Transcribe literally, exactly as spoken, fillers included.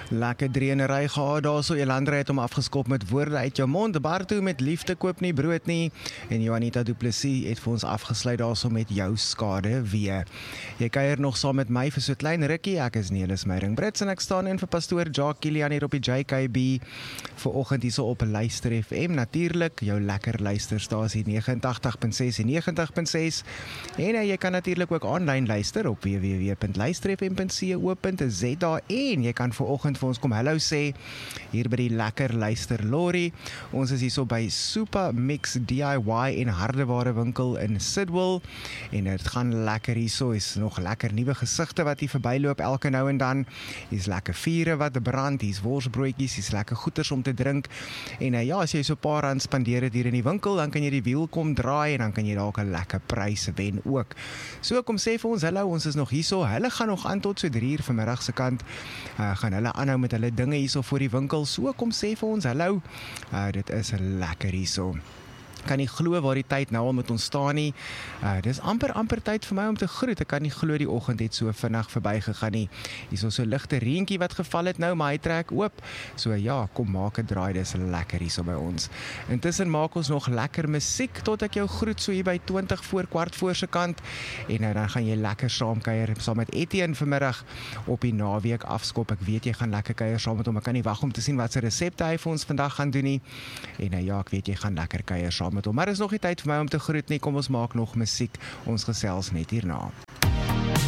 Lekker drieënery gehad daar so, Elandra het hom afgeskop met woorde uit jou mond, Bartu met liefde koop nie brood nie, en Juanita Du Plessis het vir ons afgesluit daar so met jou skade weer. Jy kuier nog saam met my vir so klein rukkie, ek is Nelis Meiring Brits en ek staan in vir pastoor Jacques Kilian hier op die J K B, vanoggend hier so op Luister F M, natuurlik, jou lekker luisterstasie nege agt punt ses en negentig punt ses, en uh, jy kan natuurlik ook online luister op w w w punt luister f m punt co punt z a, en jy kan vanoggend vir ons kom hallo sê, hier by die lekker luister Lori. Ons is hier so by Super Mix D I Y en hardeware winkel in Sidwell, en het gaan lekker hier so, is nog lekker nuwe gesigte wat hier verbyloop elke nou en dan, hier is lekker vure wat brand, hier is worsbroodjies, hier is lekker goeders om te drink, en uh, ja, as jy so paar rand spandeer het hier in die winkel, dan kan jy die wiel kom draai, en dan kan jy dalk 'n lekker prys wen ook. So kom sê vir ons hallo, ons is nog hier so, hulle gaan nog aan tot so drie uur vanmiddag se kant, uh, gaan hulle aanhou met hulle dinge hierso voor die winkel, so kom sê vir ons hallo, uh, dit is lekker hierso. Kan nie glo waar die tyd nou al met ons staan nie, uh, dis amper amper tyd vir my om te groet, ek kan nie glo die oggend het so vinnig verby gegaan nie, hier is so 'n ligte reentjie wat geval het nou, maar hy trek oop, so ja, kom maak 'n draai, dis lekker hier so by ons. Intussen maak ons nog lekker musiek, tot ek jou groet so hier by twintig voor kwart voor se kant, en uh, dan gaan jy lekker saamkuier, saam met Etienne vanmiddag, op die naweek afskop, ek weet jy gaan lekker kuier saam met hom, ek kan nie wag om te sien wat se resepte hy vir ons vandag gaan doen nie, en uh, ja, ek weet jy gaan lekker kuier saam met hom, maar is nog nie tyd vir my om te groet nie, kom ons maak nog musiek, ons gesels net hierna.